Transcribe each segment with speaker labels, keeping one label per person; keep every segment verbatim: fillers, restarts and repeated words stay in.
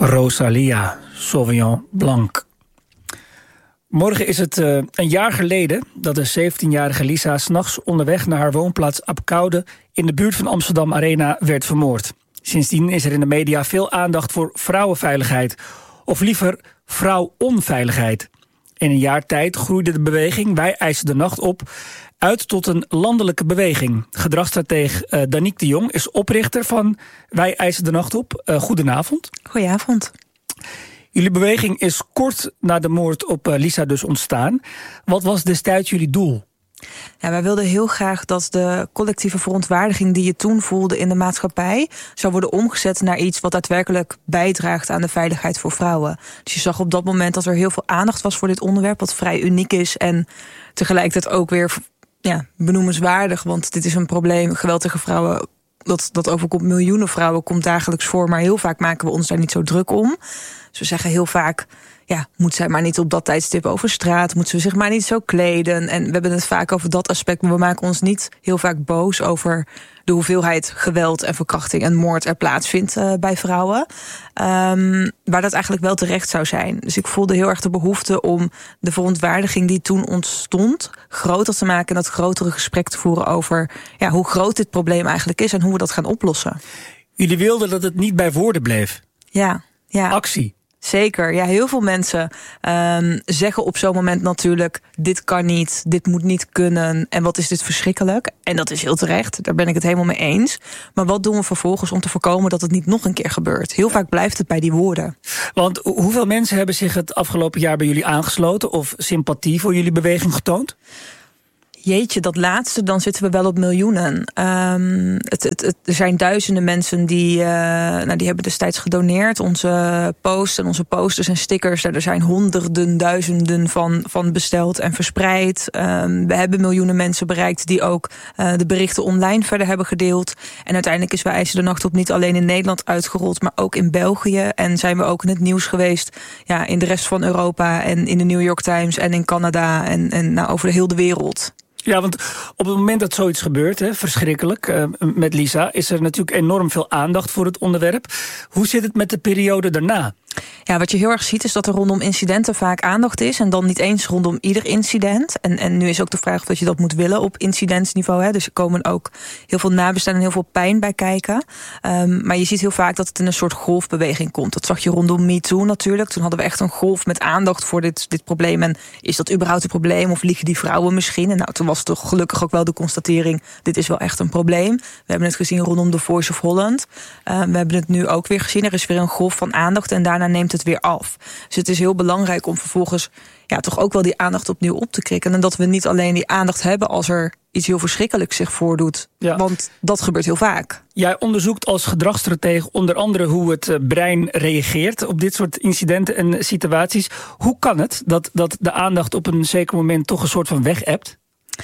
Speaker 1: Rosalia, Sauvignon Blanc. Morgen is het uh, een jaar geleden dat de zeventienjarige Lisa 's nachts onderweg naar haar woonplaats Apeldoorn in de buurt van Amsterdam Arena werd vermoord. Sindsdien is er in de media veel aandacht voor vrouwenveiligheid, of liever vrouwonveiligheid. In een jaar tijd groeide de beweging Wij eisen de nacht op uit tot een landelijke beweging. Gedragsstratege uh, Danique de Jong is oprichter van Wij eisen de nacht op. Uh, goedenavond.
Speaker 2: Goedenavond.
Speaker 1: Jullie beweging is kort na de moord op uh, Lisa dus ontstaan. Wat was destijds jullie doel?
Speaker 2: Ja, wij wilden heel graag dat de collectieve verontwaardiging die je toen voelde in de maatschappij zou worden omgezet naar iets wat daadwerkelijk bijdraagt aan de veiligheid voor vrouwen. Dus je zag op dat moment dat er heel veel aandacht was voor dit onderwerp, wat vrij uniek is en tegelijkertijd ook weer ja, benoemenswaardig, want dit is een probleem, geweld tegen vrouwen, dat, dat overkomt miljoenen vrouwen, komt dagelijks voor, maar heel vaak maken we ons daar niet zo druk om. Dus we zeggen heel vaak, ja, moet zij maar niet op dat tijdstip over straat, moet ze zich maar niet zo kleden. En we hebben het vaak over dat aspect, maar we maken ons niet heel vaak boos over de hoeveelheid geweld en verkrachting en moord er plaatsvindt uh, bij vrouwen. Um, waar dat eigenlijk wel terecht zou zijn. Dus ik voelde heel erg de behoefte om de verontwaardiging die toen ontstond groter te maken en dat grotere gesprek te voeren over ja, hoe groot dit probleem eigenlijk is en hoe we dat gaan oplossen.
Speaker 1: Jullie wilden dat het niet bij woorden bleef.
Speaker 2: Ja, ja.
Speaker 1: Actie.
Speaker 2: Zeker, ja, heel veel mensen um, zeggen op zo'n moment natuurlijk, dit kan niet, dit moet niet kunnen en wat is dit verschrikkelijk. En dat is heel terecht, daar ben ik het helemaal mee eens. Maar wat doen we vervolgens om te voorkomen dat het niet nog een keer gebeurt? Heel vaak blijft het bij die woorden.
Speaker 1: Want hoeveel mensen hebben zich het afgelopen jaar bij jullie aangesloten of sympathie voor jullie beweging getoond?
Speaker 2: Jeetje, dat laatste, dan zitten we wel op miljoenen. Um, het, het, het, er zijn duizenden mensen die, uh, nou, die hebben destijds gedoneerd. Onze posts en onze posters en stickers, er zijn honderden, duizenden van, van besteld en verspreid. Um, we hebben miljoenen mensen bereikt die ook uh, de berichten online verder hebben gedeeld. En uiteindelijk is Wij eisen de nacht op niet alleen in Nederland uitgerold, maar ook in België. En zijn we ook in het nieuws geweest, ja, in de rest van Europa en in de New York Times en in Canada en, en nou, over de hele wereld.
Speaker 1: Ja, want op het moment dat zoiets gebeurt, hè, verschrikkelijk, uh, met Lisa, is er natuurlijk enorm veel aandacht voor het onderwerp. Hoe zit het met de periode daarna?
Speaker 2: Ja, wat je heel erg ziet is dat er rondom incidenten vaak aandacht is. En dan niet eens rondom ieder incident. En, en nu is ook de vraag of dat je dat moet willen op incidentsniveau. Hè. Dus er komen ook heel veel nabestaanden en heel veel pijn bij kijken. Um, maar je ziet heel vaak dat het in een soort golfbeweging komt. Dat zag je rondom MeToo natuurlijk. Toen hadden we echt een golf met aandacht voor dit, dit probleem. En is dat überhaupt een probleem? Of liegen die vrouwen misschien? En nou, toen was toch gelukkig ook wel de constatering, dit is wel echt een probleem. We hebben het gezien rondom The Voice of Holland. Uh, we hebben het nu ook weer gezien. Er is weer een golf van aandacht en daarna neemt het weer af. Dus het is heel belangrijk om vervolgens ja, toch ook wel die aandacht opnieuw op te krikken. En dat we niet alleen die aandacht hebben als er iets heel verschrikkelijks zich voordoet. Ja. Want dat gebeurt heel vaak. Jij
Speaker 1: onderzoekt als gedragsstratege onder andere hoe het brein reageert op dit soort incidenten en situaties. Hoe kan het dat, dat de aandacht op een zeker moment toch een soort van weg ebt?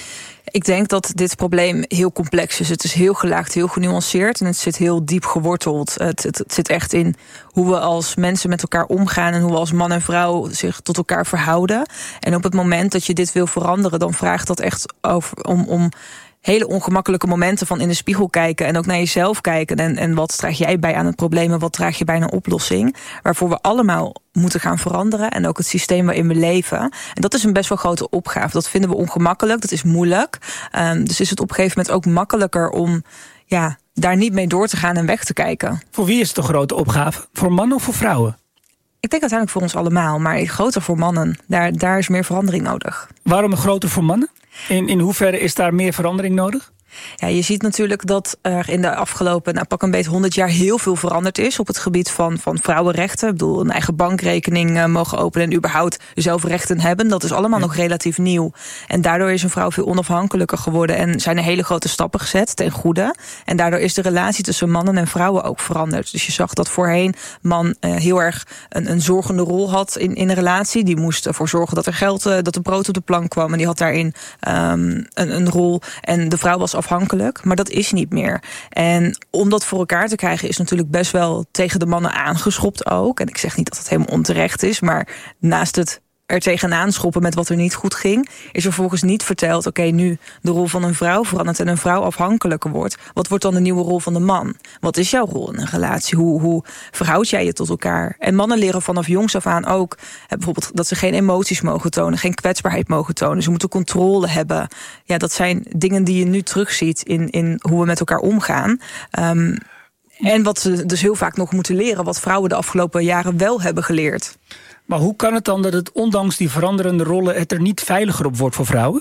Speaker 2: Ik denk dat dit probleem heel complex is. Het is heel gelaagd, heel genuanceerd en het zit heel diep geworteld. Het, het, het zit echt in hoe we als mensen met elkaar omgaan en hoe we als man en vrouw zich tot elkaar verhouden. En op het moment dat je dit wil veranderen, dan vraagt dat echt over, om, om hele ongemakkelijke momenten van in de spiegel kijken en ook naar jezelf kijken. En, en wat draag jij bij aan het probleem en wat draag je bij aan een oplossing? Waarvoor we allemaal moeten gaan veranderen en ook het systeem waarin we leven. En dat is een best wel grote opgave. Dat vinden we ongemakkelijk, dat is moeilijk. Um, dus is het op een gegeven moment ook makkelijker om ja, daar niet mee door te gaan en weg te kijken.
Speaker 1: Voor wie is het een grote opgave? Voor mannen of voor vrouwen?
Speaker 2: Ik denk uiteindelijk voor ons allemaal, maar groter voor mannen. Daar, daar is meer verandering nodig.
Speaker 1: Waarom een groter voor mannen? In, in hoeverre is daar meer verandering nodig?
Speaker 2: Ja, je ziet natuurlijk dat er in de afgelopen nou, pak een beetje honderd jaar heel veel veranderd is op het gebied van, van vrouwenrechten. Ik bedoel, een eigen bankrekening uh, mogen openen en überhaupt zelf rechten hebben. Dat is allemaal ja. nog relatief nieuw. En daardoor is een vrouw veel onafhankelijker geworden en zijn er hele grote stappen gezet ten goede. En daardoor is de relatie tussen mannen en vrouwen ook veranderd. Dus je zag dat voorheen man uh, heel erg een, een zorgende rol had in, in een relatie. Die moest ervoor zorgen dat er geld, uh, dat er brood op de plank kwam. En die had daarin um, een, een rol. En de vrouw was afhankelijk, maar dat is niet meer. En om dat voor elkaar te krijgen is natuurlijk best wel tegen de mannen aangeschopt ook. En ik zeg niet dat het helemaal onterecht is, maar naast het er tegenaan schoppen met wat er niet goed ging, is er vervolgens niet verteld, oké, okay, nu de rol van een vrouw verandert en een vrouw afhankelijker wordt. Wat wordt dan de nieuwe rol van de man? Wat is jouw rol in een relatie? Hoe, hoe verhoud jij je tot elkaar? En mannen leren vanaf jongs af aan ook, hè, bijvoorbeeld dat ze geen emoties mogen tonen, geen kwetsbaarheid mogen tonen. Ze moeten controle hebben. Ja, dat zijn dingen die je nu terugziet in, in hoe we met elkaar omgaan. Um, en wat ze dus heel vaak nog moeten leren, wat vrouwen de afgelopen jaren wel hebben geleerd.
Speaker 1: Maar hoe kan het dan dat het ondanks die veranderende rollen het er niet veiliger op wordt voor vrouwen?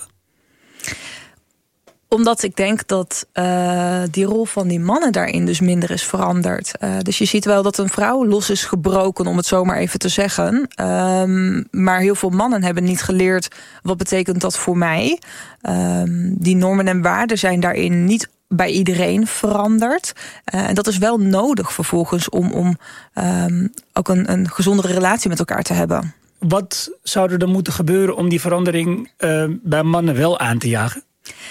Speaker 2: Omdat ik denk dat uh, die rol van die mannen daarin dus minder is veranderd. Uh, dus je ziet wel dat een vrouw los is gebroken, om het zo maar even te zeggen. Um, maar heel veel mannen hebben niet geleerd, wat betekent dat voor mij? Um, die normen en waarden zijn daarin niet bij iedereen veranderd. Uh, en dat is wel nodig vervolgens om, om um, ook een, een gezondere relatie met elkaar te hebben.
Speaker 1: Wat zou er dan moeten gebeuren om die verandering uh, bij mannen wel aan te jagen?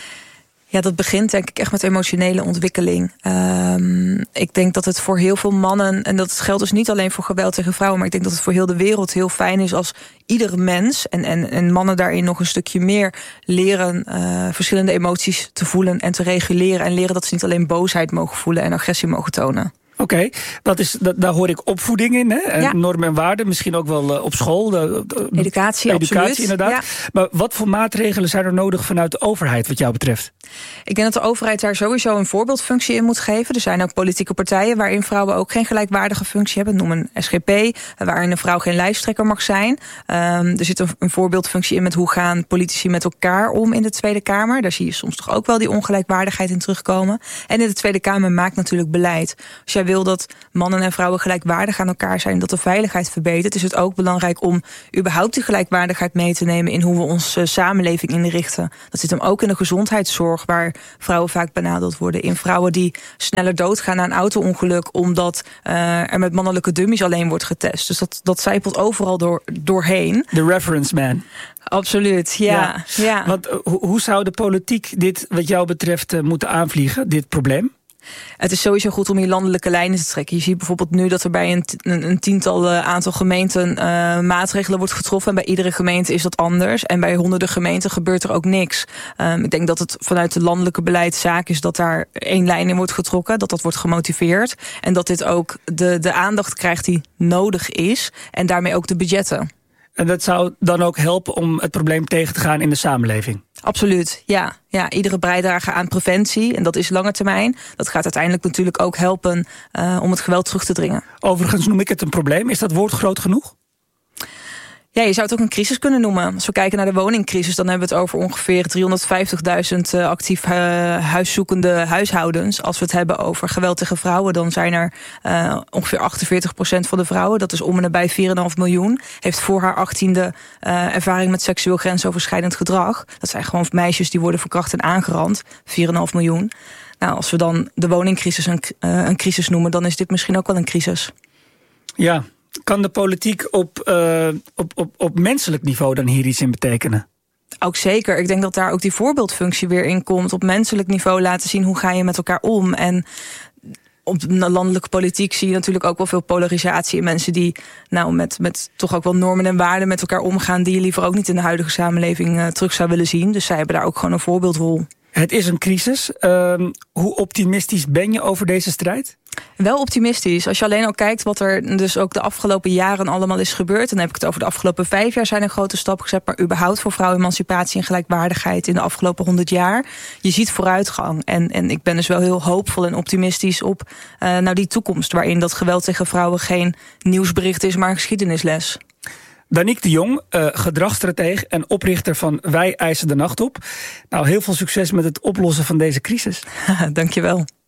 Speaker 2: Ja, dat begint denk ik echt met emotionele ontwikkeling. Um, ik denk dat het voor heel veel mannen, en dat geldt dus niet alleen voor geweld tegen vrouwen, maar ik denk dat het voor heel de wereld heel fijn is als ieder mens, en, en, en mannen daarin nog een stukje meer leren uh, verschillende emoties te voelen en te reguleren. En leren dat ze niet alleen boosheid mogen voelen en agressie mogen tonen.
Speaker 1: Oké, okay, dat is dat, daar hoor ik opvoeding in, hè? Ja. Normen en waarden, misschien ook wel uh, op school. De, de,
Speaker 2: educatie,
Speaker 1: educatie
Speaker 2: absoluut.
Speaker 1: Inderdaad.
Speaker 2: Ja.
Speaker 1: Maar wat voor maatregelen zijn er nodig vanuit de overheid wat jou betreft?
Speaker 2: Ik denk dat de overheid daar sowieso een voorbeeldfunctie in moet geven. Er zijn ook politieke partijen waarin vrouwen ook geen gelijkwaardige functie hebben. Noem een S G P, waarin een vrouw geen lijsttrekker mag zijn. Um, er zit een, een voorbeeldfunctie in met hoe gaan politici met elkaar om in de Tweede Kamer. Daar zie je soms toch ook wel die ongelijkwaardigheid in terugkomen. En in de Tweede Kamer maakt natuurlijk beleid. Als jij wil dat mannen en vrouwen gelijkwaardig aan elkaar zijn, dat de veiligheid verbetert, is het ook belangrijk om überhaupt die gelijkwaardigheid mee te nemen in hoe we onze samenleving inrichten. Dat zit hem ook in de gezondheidszorg, waar vrouwen vaak benadeeld worden. In vrouwen die sneller doodgaan na een auto-ongeluk omdat uh, er met mannelijke dummies alleen wordt getest. Dus dat, dat zijpelt overal door, doorheen.
Speaker 1: De reference man.
Speaker 2: Absoluut, ja. ja. ja.
Speaker 1: Want, uh, hoe zou de politiek dit wat jou betreft uh, moeten aanvliegen, dit probleem?
Speaker 2: Het is sowieso goed om hier landelijke lijnen te trekken. Je ziet bijvoorbeeld nu dat er bij een, een, een tiental uh, aantal gemeenten uh, maatregelen wordt getroffen. En bij iedere gemeente is dat anders. En bij honderden gemeenten gebeurt er ook niks. Um, ik denk dat het vanuit het landelijke beleid zaak is dat daar één lijn in wordt getrokken. Dat dat wordt gemotiveerd. En dat dit ook de, de aandacht krijgt die nodig is. En daarmee ook de budgetten.
Speaker 1: En dat zou dan ook helpen om het probleem tegen te gaan in de samenleving?
Speaker 2: Absoluut, ja. ja. Iedere bijdrage aan preventie, en dat is lange termijn, dat gaat uiteindelijk natuurlijk ook helpen uh, om het geweld terug te dringen.
Speaker 1: Overigens noem ik het een probleem. Is dat woord groot genoeg?
Speaker 2: Ja, je zou het ook een crisis kunnen noemen. Als we kijken naar de woningcrisis, dan hebben we het over ongeveer driehonderdvijftigduizend uh, actief uh, huiszoekende huishoudens. Als we het hebben over geweld tegen vrouwen, dan zijn er uh, ongeveer achtenveertig procent van de vrouwen, dat is om en nabij vier komma vijf miljoen, heeft voor haar achttiende uh, ervaring met seksueel grensoverschrijdend gedrag. Dat zijn gewoon meisjes die worden verkracht en aangerand. vier komma vijf miljoen. Nou, als we dan de woningcrisis een, uh, een crisis noemen, dan is dit misschien ook wel een crisis.
Speaker 1: Ja. Kan de politiek op, uh, op, op, op menselijk niveau dan hier iets in betekenen?
Speaker 2: Ook zeker. Ik denk dat daar ook die voorbeeldfunctie weer in komt. Op menselijk niveau laten zien hoe ga je met elkaar om. En op de landelijke politiek zie je natuurlijk ook wel veel polarisatie in mensen die nou met, met toch ook wel normen en waarden met elkaar omgaan die je liever ook niet in de huidige samenleving uh, terug zou willen zien. Dus zij hebben daar ook gewoon een voorbeeldrol. Het
Speaker 1: is een crisis. Uh, hoe optimistisch ben je over deze strijd?
Speaker 2: Wel optimistisch. Als je alleen al kijkt wat er dus ook de afgelopen jaren allemaal is gebeurd, dan heb ik het over de afgelopen vijf jaar zijn er grote stappen gezet, maar überhaupt voor vrouwenemancipatie en gelijkwaardigheid in de afgelopen honderd jaar. Je ziet vooruitgang. En, en ik ben dus wel heel hoopvol en optimistisch op uh, nou die toekomst, waarin dat geweld tegen vrouwen geen nieuwsbericht is, maar een geschiedenisles.
Speaker 1: Danique de Jong, uh, gedragsstratege en oprichter van Wij eisen de nacht op. Nou, heel veel succes met het oplossen van deze crisis.
Speaker 2: Dankjewel.